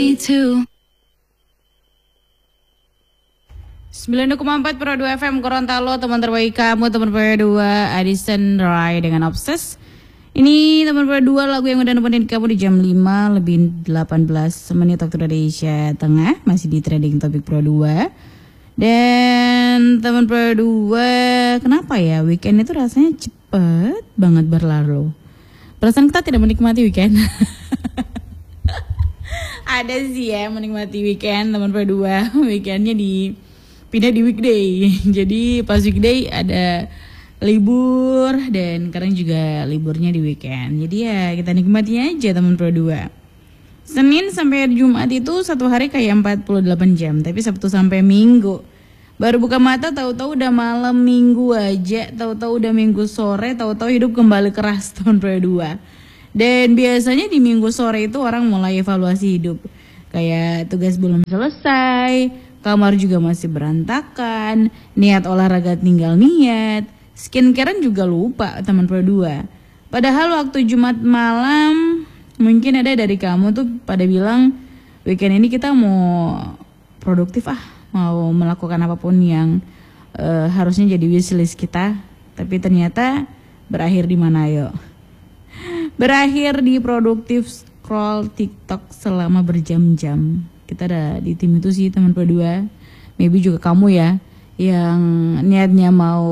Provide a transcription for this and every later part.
too. 92,4 Pro 2 FM Gorontalo, teman terbaik kamu, teman Pro 2 Addison Rai dengan Obses. Ini teman Pro 2 lagu yang udah nemenin kamu di jam 5 lebih 18 menit waktu Indonesia Tengah. Masih di trending topik Pro 2. Dan teman Pro 2, kenapa ya weekend itu rasanya cepet banget berlalu. Perasaan kita tidak menikmati weekend. Ada sih ya menikmati weekend teman Pro 2. Weekendnya pindah di weekday. Jadi pas weekday ada libur dan kadang juga liburnya di weekend. Jadi ya kita nikmati aja teman Pro 2. Senin sampai Jumat itu satu hari kayak 48 jam, tapi Sabtu sampai Minggu baru buka mata tahu-tahu udah malam Minggu aja, tahu-tahu udah Minggu sore, tahu-tahu hidup kembali keras teman Pro 2. Dan biasanya di Minggu sore itu orang mulai evaluasi hidup. Kayak tugas belum selesai, kamar juga masih berantakan, niat olahraga tinggal niat, skincarean juga lupa teman Pro 2. Padahal waktu Jumat malam mungkin ada dari kamu tuh pada bilang weekend ini kita mau produktif mau melakukan apapun yang harusnya jadi wishlist kita, tapi ternyata berakhir di mana yuk? Berakhir di produktif scroll TikTok selama berjam-jam. Kita ada di tim itu sih teman Pro 2. Maybe juga kamu ya yang niatnya mau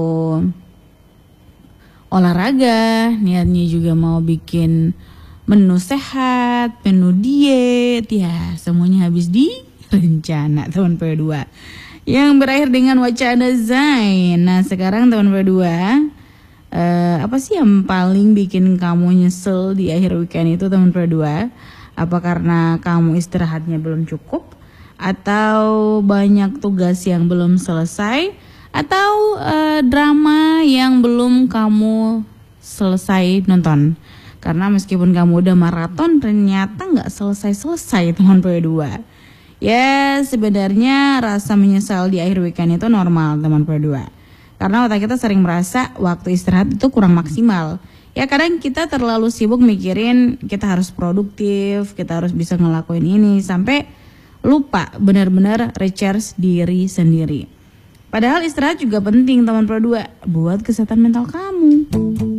olahraga, niatnya juga mau bikin menu sehat, menu diet, ya semuanya habis di rencana teman Pro 2. Yang berakhir dengan wacana Zain. Nah sekarang teman Pro 2, apa sih yang paling bikin kamu nyesel di akhir weekend itu teman Pro 2? Apa karena kamu istirahatnya belum cukup? Atau banyak tugas yang belum selesai? Atau drama yang belum kamu selesai nonton? Karena meskipun kamu udah maraton ternyata gak selesai-selesai teman Pro 2. Ya sebenarnya rasa menyesal di akhir weekend itu normal teman Pro 2. Karena otak kita sering merasa waktu istirahat itu kurang maksimal. Ya kadang kita terlalu sibuk mikirin kita harus produktif, kita harus bisa ngelakuin ini, sampai lupa benar-benar recharge diri sendiri. Padahal istirahat juga penting teman Pro 2 buat kesehatan mental kamu.